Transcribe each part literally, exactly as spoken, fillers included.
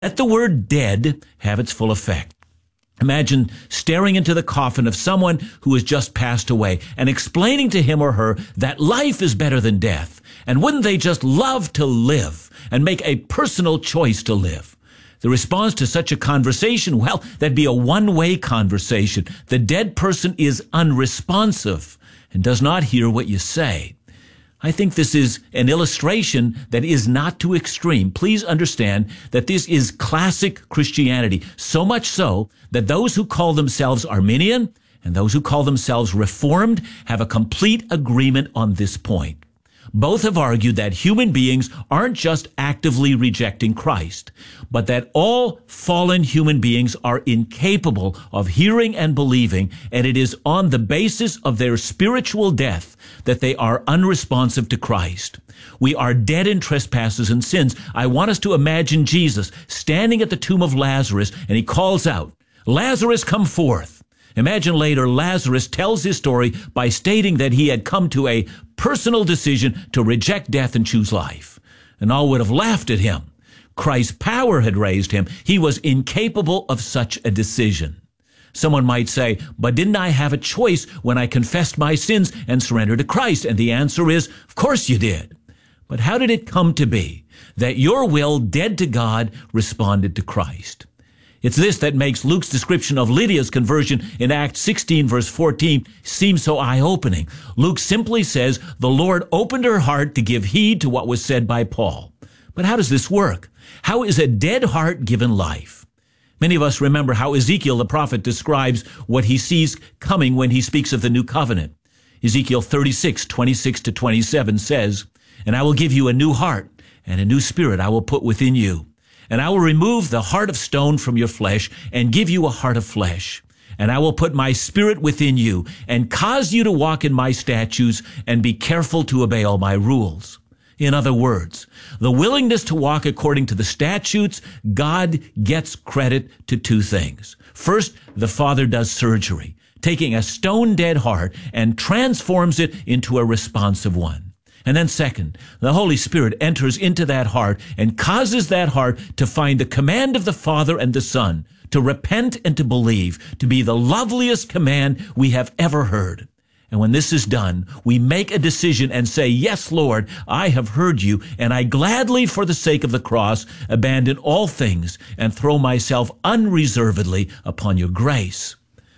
Let the word dead have its full effect. Imagine staring into the coffin of someone who has just passed away and explaining to him or her that life is better than death. And wouldn't they just love to live and make a personal choice to live? The response to such a conversation, well, that'd be a one-way conversation. The dead person is unresponsive and does not hear what you say. I think this is an illustration that is not too extreme. Please understand that this is classic Christianity, so much so that those who call themselves Arminian and those who call themselves Reformed have a complete agreement on this point. Both have argued that human beings aren't just actively rejecting Christ, but that all fallen human beings are incapable of hearing and believing, and it is on the basis of their spiritual death that they are unresponsive to Christ. We are dead in trespasses and sins. I want us to imagine Jesus standing at the tomb of Lazarus, and he calls out, "Lazarus, come forth." Imagine later Lazarus tells his story by stating that he had come to a personal decision to reject death and choose life. And all would have laughed at him. Christ's power had raised him. He was incapable of such a decision. Someone might say, but didn't I have a choice when I confessed my sins and surrendered to Christ? And the answer is, of course you did. But how did it come to be that your will, dead to God, responded to Christ? It's this that makes Luke's description of Lydia's conversion in Acts sixteen, verse fourteen, seem so eye-opening. Luke simply says, the Lord opened her heart to give heed to what was said by Paul. But how does this work? How is a dead heart given life? Many of us remember how Ezekiel the prophet describes what he sees coming when he speaks of the new covenant. Ezekiel thirty-six, twenty-six to twenty-seven says, "And I will give you a new heart, and a new spirit I will put within you. And I will remove the heart of stone from your flesh and give you a heart of flesh. And I will put my spirit within you and cause you to walk in my statutes and be careful to obey all my rules." In other words, the willingness to walk according to the statutes, God gets credit to two things. First, the Father does surgery, taking a stone-dead heart and transforms it into a responsive one. And then second, the Holy Spirit enters into that heart and causes that heart to find the command of the Father and the Son, to repent and to believe, to be the loveliest command we have ever heard. And when this is done, we make a decision and say, "Yes, Lord, I have heard you, and I gladly, for the sake of the cross, abandon all things and throw myself unreservedly upon your grace."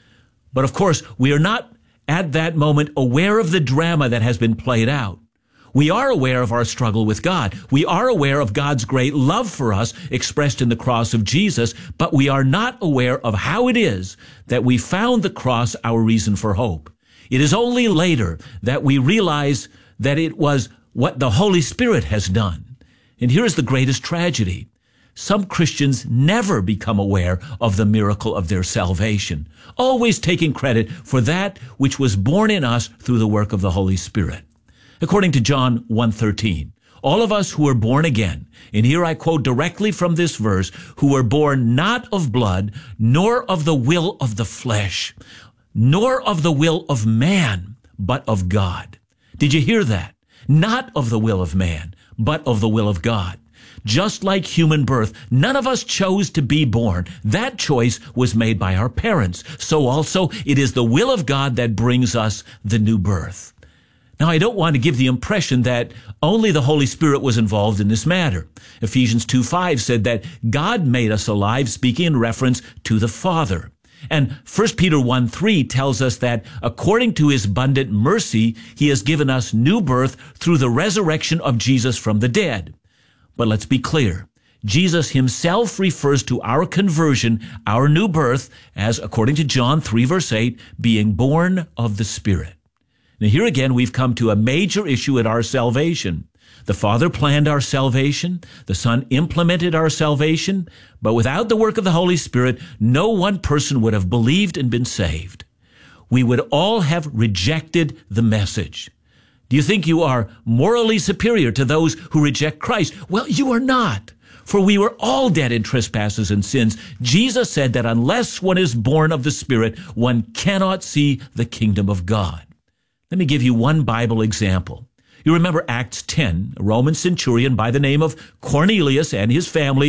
But of course, we are not at that moment aware of the drama that has been played out. We are aware of our struggle with God. We are aware of God's great love for us expressed in the cross of Jesus, but we are not aware of how it is that we found the cross our reason for hope. It is only later that we realize that it was what the Holy Spirit has done. And here is the greatest tragedy. Some Christians never become aware of the miracle of their salvation, always taking credit for that which was born in us through the work of the Holy Spirit. According to John one thirteen, all of us who are born again, and here I quote directly from this verse, who were born not of blood, nor of the will of the flesh, nor of the will of man, but of God. Did you hear that? Not of the will of man, but of the will of God. Just like human birth, none of us chose to be born. That choice was made by our parents. So also, it is the will of God that brings us the new birth. Now, I don't want to give the impression that only the Holy Spirit was involved in this matter. Ephesians two five said that God made us alive, speaking in reference to the Father. And First Peter one three tells us that according to his abundant mercy, he has given us new birth through the resurrection of Jesus from the dead. But let's be clear. Jesus himself refers to our conversion, our new birth, as, according to John three verse eight, being born of the Spirit. Now here again, we've come to a major issue at our salvation. The Father planned our salvation. The Son implemented our salvation. But without the work of the Holy Spirit, no one person would have believed and been saved. We would all have rejected the message. Do you think you are morally superior to those who reject Christ? Well, you are not. For we were all dead in trespasses and sins. Jesus said that unless one is born of the Spirit, one cannot see the kingdom of God. Let me give you one Bible example. You remember Acts ten, a Roman centurion by the name of Cornelius and his family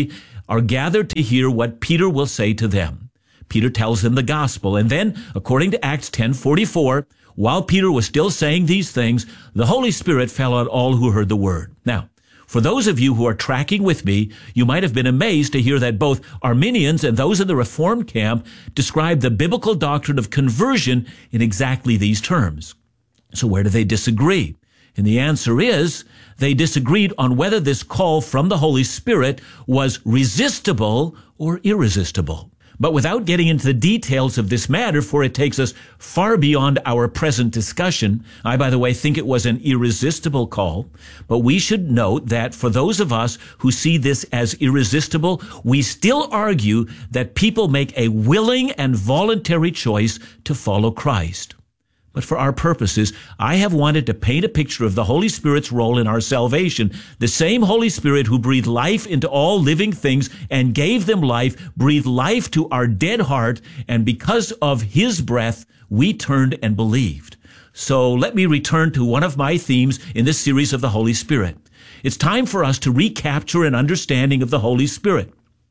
are gathered to hear what Peter will say to them. Peter tells them the gospel, and then, according to Acts ten forty-four, while Peter was still saying these things, the Holy Spirit fell on all who heard the word. Now, for those of you who are tracking with me, you might have been amazed to hear that both Arminians and those in the Reformed camp describe the biblical doctrine of conversion in exactly these terms. So where do they disagree? And the answer is, they disagreed on whether this call from the Holy Spirit was resistible or irresistible. But without getting into the details of this matter, for it takes us far beyond our present discussion, I, by the way, think it was an irresistible call, but we should note that for those of us who see this as irresistible, we still argue that people make a willing and voluntary choice to follow Christ. But for our purposes, I have wanted to paint a picture of the Holy Spirit's role in our salvation. The same Holy Spirit who breathed life into all living things and gave them life, breathed life to our dead heart, and because of his breath, we turned and believed. So let me return to one of my themes in this series of the Holy Spirit. It's time for us to recapture an understanding of the Holy Spirit.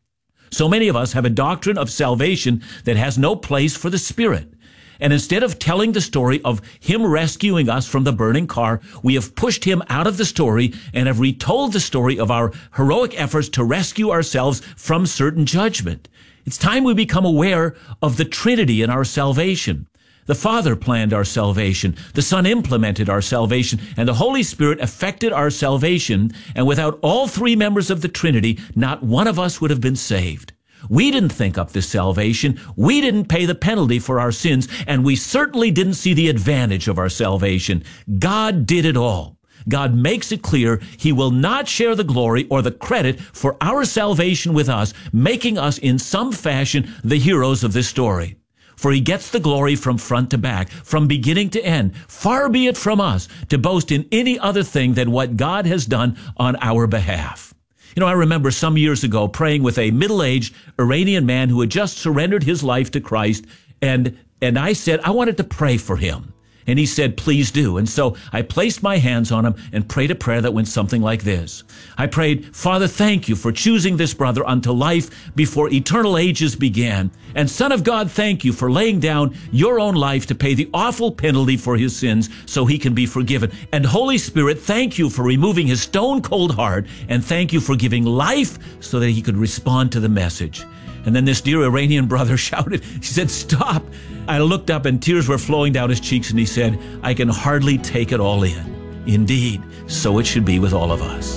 So many of us have a doctrine of salvation that has no place for the Spirit. And instead of telling the story of him rescuing us from the burning car, we have pushed him out of the story and have retold the story of our heroic efforts to rescue ourselves from certain judgment. It's time we become aware of the Trinity in our salvation. The Father planned our salvation, the Son implemented our salvation, and the Holy Spirit effected our salvation. And without all three members of the Trinity, not one of us would have been saved. We didn't think up this salvation. We didn't pay the penalty for our sins, and we certainly didn't see the advantage of our salvation. God did it all. God makes it clear he will not share the glory or the credit for our salvation with us, making us in some fashion the heroes of this story. For he gets the glory from front to back, from beginning to end. Far be it from us to boast in any other thing than what God has done on our behalf. You know, I remember some years ago praying with a middle-aged Iranian man who had just surrendered his life to Christ, and and I said, I wanted to pray for him. And he said, please do. And so I placed my hands on him and prayed a prayer that went something like this. I prayed, Father, thank you for choosing this brother unto life before eternal ages began. And Son of God, thank you for laying down your own life to pay the awful penalty for his sins so he can be forgiven. And Holy Spirit, thank you for removing his stone-cold heart, and thank you for giving life so that he could respond to the message. And then this dear Iranian brother shouted, he said, stop. I looked up and tears were flowing down his cheeks, and he said, I can hardly take it all in. Indeed, so it should be with all of us.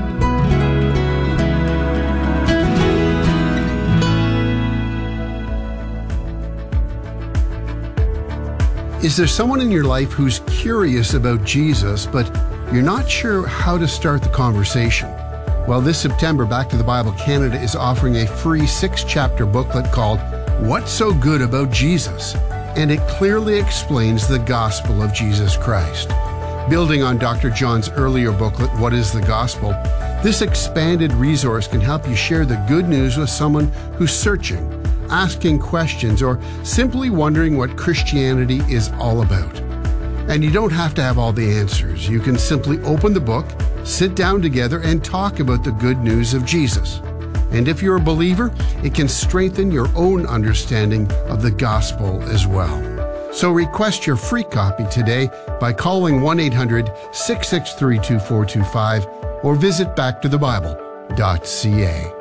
Is there someone in your life who's curious about Jesus, but you're not sure how to start the conversation? Well, this September, Back to the Bible Canada is offering a free six-chapter booklet called What's So Good About Jesus? And it clearly explains the gospel of Jesus Christ. Building on Doctor John's earlier booklet, What is the Gospel? This expanded resource can help you share the good news with someone who's searching, asking questions, or simply wondering what Christianity is all about. And you don't have to have all the answers. You can simply open the book, sit down together, and talk about the good news of Jesus. And if you're a believer, it can strengthen your own understanding of the gospel as well. So request your free copy today by calling one eight hundred, six six three, two four two five or visit back to the bible dot c a.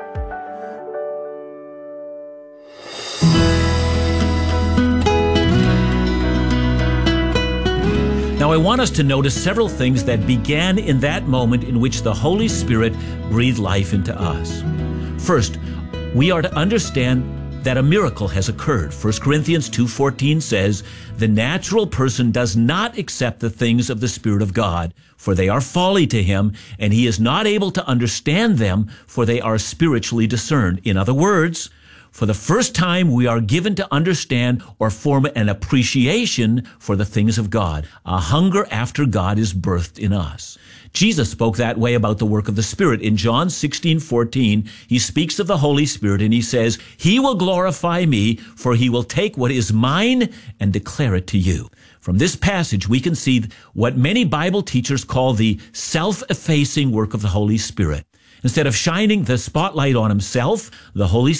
Now, I want us to notice several things that began in that moment in which the Holy Spirit breathed life into us. First, we are to understand that a miracle has occurred. First Corinthians two fourteen says, the natural person does not accept the things of the Spirit of God, for they are folly to him, and he is not able to understand them, for they are spiritually discerned. In other words, for the first time, we are given to understand or form an appreciation for the things of God. A hunger after God is birthed in us. Jesus spoke that way about the work of the Spirit. In John sixteen fourteen, he speaks of the Holy Spirit and he says, he will glorify me, for he will take what is mine and declare it to you. From this passage, we can see what many Bible teachers call the self-effacing work of the Holy Spirit. Instead of shining the spotlight on himself, the Holy